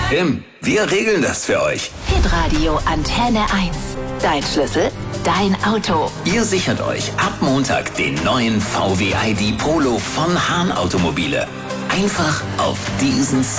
Tim, wir regeln das für euch. Hitradio Antenne 1. Dein Schlüssel, dein Auto. Ihr sichert euch ab Montag den neuen VW ID Polo von Hahn Automobile. Einfach auf diesen